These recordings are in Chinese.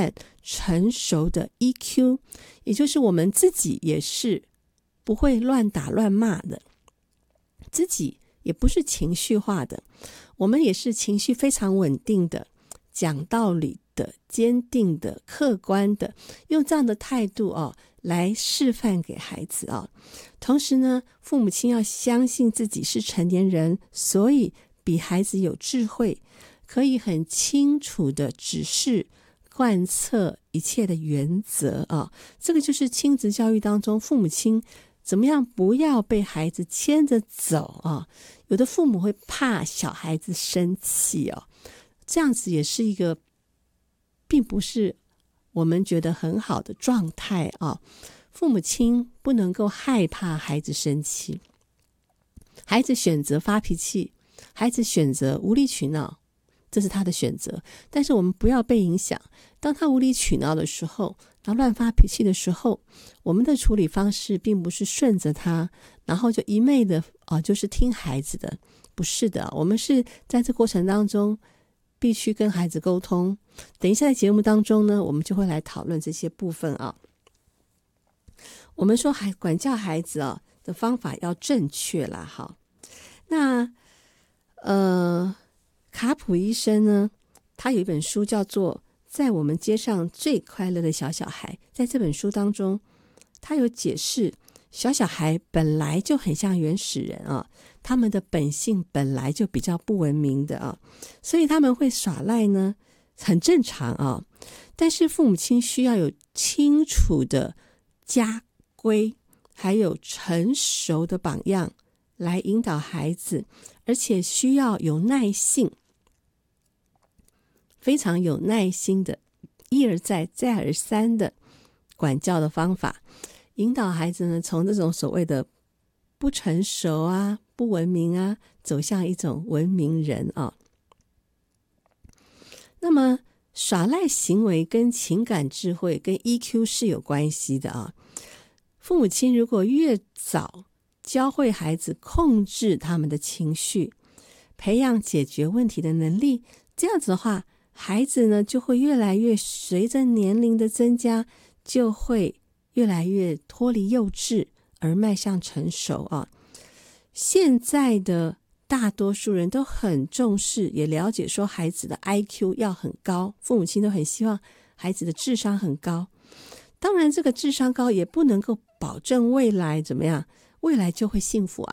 范成熟的 EQ， 也就是我们自己也是不会乱打乱骂的，自己也不是情绪化的，我们也是情绪非常稳定的，讲道理的，坚定的，客观的，用这样的态度来示范给孩子同时呢，父母亲要相信自己是成年人，所以比孩子有智慧，可以很清楚的指示贯彻一切的原则这个就是亲子教育当中父母亲怎么样不要被孩子牵着走有的父母会怕小孩子生气这样子也是一个并不是我们觉得很好的状态父母亲不能够害怕孩子生气，孩子选择发脾气，孩子选择无理取闹，这是他的选择，但是我们不要被影响。当他无理取闹的时候，他乱发脾气的时候，我们的处理方式并不是顺着他，然后就一昧的就是听孩子的，不是的，我们是在这过程当中必须跟孩子沟通。等一下在节目当中呢，我们就会来讨论这些部分我们说管教孩子的方法要正确啦那卡普医生呢，他有一本书叫做在我们街上最快乐的小小孩，在这本书当中他有解释小孩本来就很像原始人他们的本性本来就比较不文明的所以他们会耍赖呢很正常但是父母亲需要有清楚的家规，还有成熟的榜样来引导孩子，而且需要有耐性，非常有耐心的一而再再而三的管教的方法，引导孩子呢从这种所谓的不成熟不文明走向一种文明人那么耍赖行为跟情感智慧跟 EQ 是有关系的父母亲如果越早教会孩子控制他们的情绪，培养解决问题的能力，这样子的话，孩子呢就会越来越随着年龄的增加，就会越来越脱离幼稚而迈向成熟现在的大多数人都很重视，也了解说孩子的 IQ 要很高，父母亲都很希望孩子的智商很高。当然这个智商高也不能够保证未来怎么样，未来就会幸福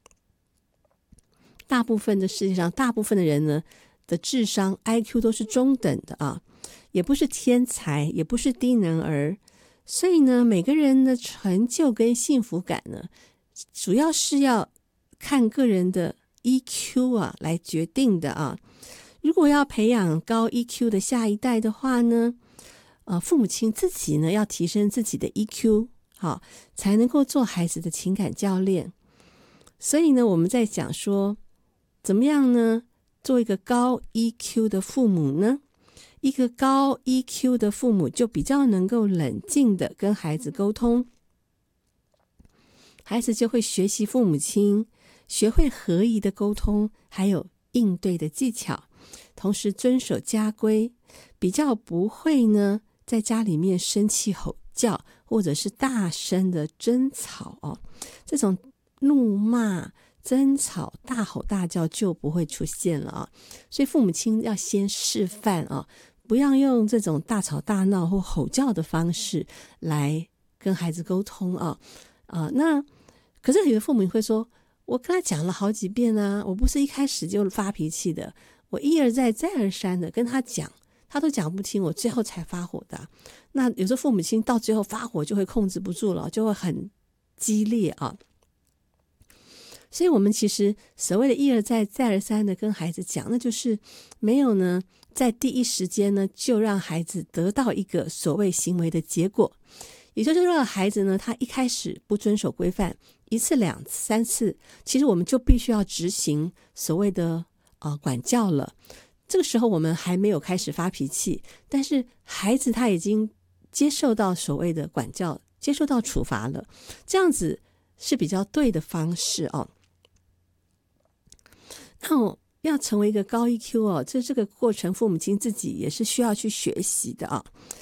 大部分的世界上大部分的人呢的智商 IQ 都是中等的也不是天才，也不是低能儿，所以呢每个人的成就跟幸福感呢主要是要看个人的 EQ 来决定的如果要培养高 EQ 的下一代的话呢父母亲自己呢要提升自己的 EQ 才能够做孩子的情感教练。所以呢我们在讲说怎么样呢做一个高 EQ 的父母呢，一个高 EQ 的父母就比较能够冷静的跟孩子沟通，孩子就会学习父母亲，学会合宜的沟通还有应对的技巧，同时遵守家规，比较不会呢在家里面生气吼叫或者是大声的争吵这种怒骂争吵大吼大叫就不会出现了所以父母亲要先示范不要用这种大吵大闹或吼叫的方式来跟孩子沟通那可是有的父母会说，我跟他讲了好几遍我不是一开始就发脾气的，我一而再再而三的跟他讲，他都讲不听，我最后才发火的那有时候父母亲到最后发火就会控制不住了，就会很激烈所以我们其实所谓的一而再再而三的跟孩子讲，那就是没有呢在第一时间呢就让孩子得到一个所谓行为的结果，也就是让孩子呢他一开始不遵守规范，一次两次三次，其实我们就必须要执行所谓的管教了。这个时候我们还没有开始发脾气，但是孩子他已经接受到所谓的管教，接受到处罚了，这样子是比较对的方式那要成为一个高 EQ这个过程父母亲自己也是需要去学习的